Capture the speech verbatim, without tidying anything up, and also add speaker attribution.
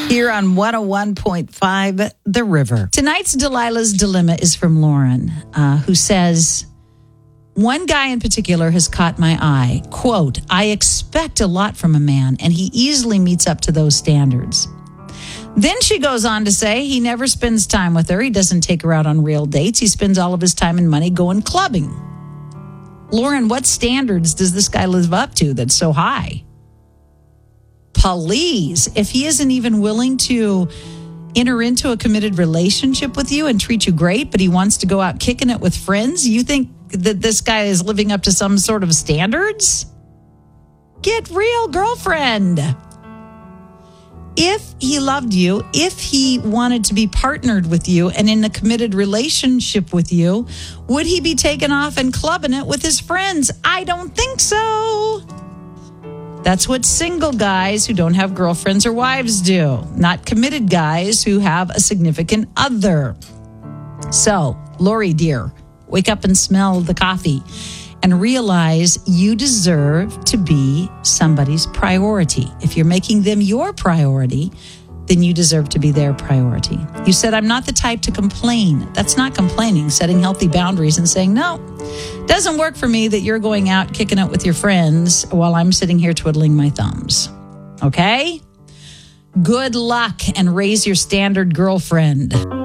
Speaker 1: Here on one oh one point five The River. Tonight's Delilah's Dilemma is from Lauren, uh, who says, one guy in particular has caught my eye. Quote, I expect a lot from a man, and he easily meets up to those standards. Then she goes on to say he never spends time with her. He doesn't take her out on real dates. He spends all of his time and money going clubbing. Lauren, what standards does this guy live up to that's so high? Please, if he isn't even willing to enter into a committed relationship with you and treat you great, but he wants to go out kicking it with friends, you think that this guy is living up to some sort of standards? Get real, girlfriend. If he loved you, if he wanted to be partnered with you and in a committed relationship with you, would he be taken off and clubbing it with his friends? I don't think so. That's what single guys who don't have girlfriends or wives do, not committed guys who have a significant other. So, Lori, dear, wake up and smell the coffee and realize you deserve to be somebody's priority. If you're making them your priority, then you deserve to be their priority. You said, I'm not the type to complain. That's not complaining, setting healthy boundaries and saying, no, doesn't work for me that you're going out kicking it with your friends while I'm sitting here twiddling my thumbs. Okay? Good luck and raise your standard, girlfriend.